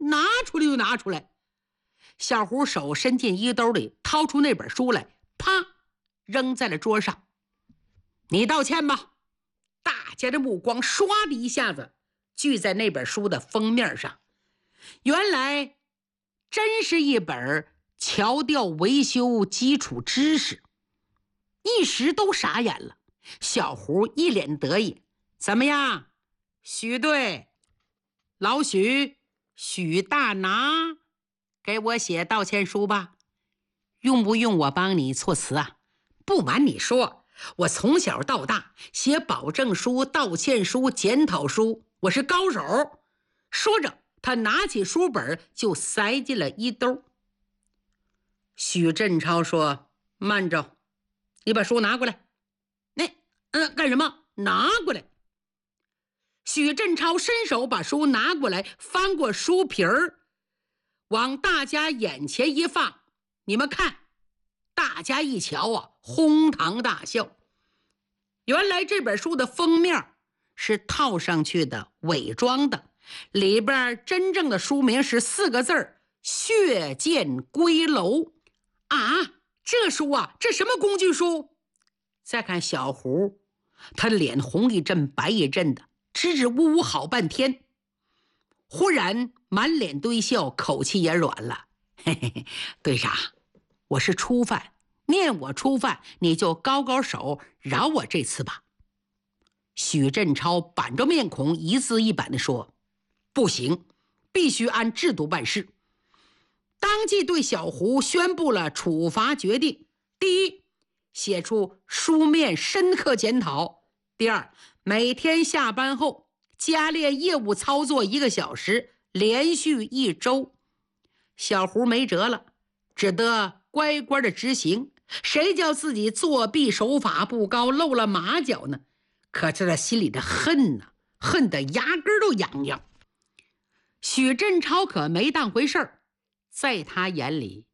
拿出来就拿出来。小胡手伸进衣兜里，掏出那本书来，啪，扔在了桌上。你道歉吧。大家的目光唰的一下子聚在那本书的封面上，原来真是一本桥吊维修基础知识，一时都傻眼了。小胡一脸得意，怎么样，许队，老许大拿，给我写道歉书吧。用不用我帮你措辞啊？不瞒你说，我从小到大写保证书、道歉书、检讨书，我是高手。说着，他拿起书本就塞进了衣兜。许振超说：慢着，你把书拿过来。干什么？拿过来。许振超伸手把书拿过来，翻过书皮儿，往大家眼前一放。你们看。大家一瞧啊，哄堂大笑。原来这本书的封面是套上去的，伪装的，里边真正的书名是4个字：血溅归楼。啊，这书啊，这什么工具书？再看小胡，他脸红一阵白一阵的，支支吾吾好半天，忽然满脸堆笑，口气也软了。嘿嘿嘿，队长，我是初犯，念我初犯，你就高高手，饶我这次吧。许振超板着面孔，一字一板地说：不行，必须按制度办事。当即对小胡宣布了处罚决定：第一，写出书面深刻检讨；第二，每天下班后加练业务操作1个小时，连续1周。小胡没辙了，只得乖乖的执行。谁叫自己作弊手法不高，露了马脚呢？可是他心里的恨呢，恨得牙根都痒痒。许振超可没当回事儿，在他眼里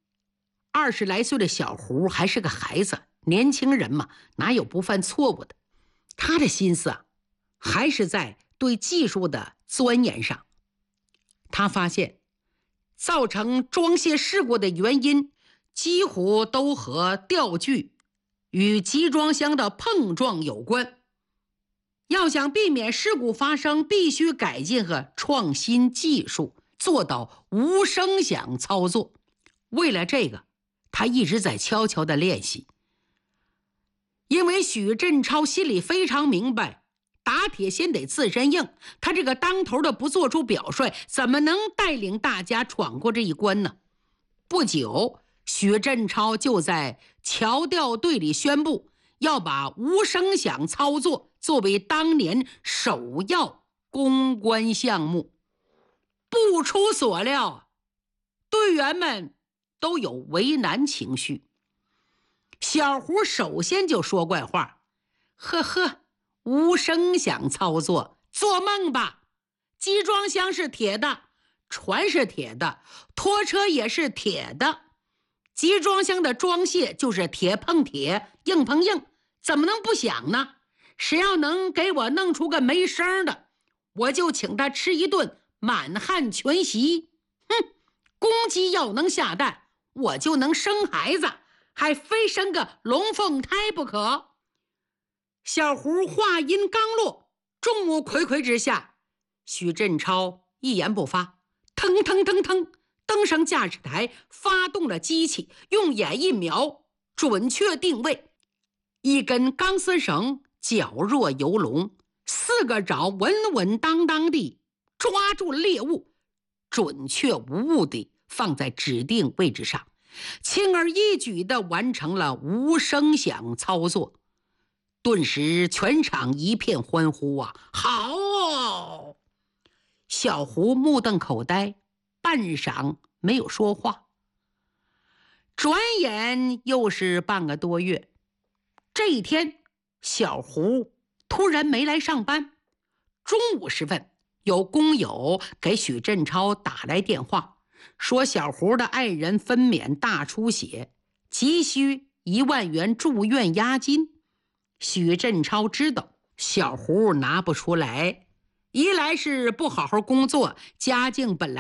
，20来岁的小胡还是个孩子，年轻人嘛，哪有不犯错误的？他的心思啊，还是在对技术的钻研上。他发现造成装卸事故的原因几乎都和吊具与集装箱的碰撞有关。要想避免事故发生，必须改进和创新技术，做到无声响操作。为了这个，他一直在悄悄地练习。因为许振超心里非常明白，打铁先得自身硬，他这个当头的不做出表率，怎么能带领大家闯过这一关呢？不久，许振超就在桥吊队里宣布，要把无声响操作作为当年首要攻关项目。不出所料，队员们都有为难情绪。小胡首先就说怪话：呵呵，无声响操作，做梦吧！集装箱是铁的，船是铁的，拖车也是铁的，集装箱的装卸就是铁碰铁，硬碰硬，怎么能不响呢？谁要能给我弄出个没声的，我就请他吃一顿满汉全席。哼，公鸡要能下蛋，我就能生孩子，还非生个龙凤胎不可。小胡话音刚落，众目睽睽之下，许振超一言不发，腾腾腾腾登上驾驶台，发动了机器，用眼一瞄，准确定位。一根钢丝绳绞若游龙，4个爪稳稳当当地抓住了猎物，准确无误地放在指定位置上，轻而易举地完成了无声响操作。顿时全场一片欢呼啊！好哦！小胡目瞪口呆，半晌没有说话。转眼又是半个多月，这一天，小胡突然没来上班。中午时分，有工友给许振超打来电话，说小胡的爱人分娩大出血，急需1万元住院押金。许振超知道小胡拿不出来，一来是不好好工作，家境本来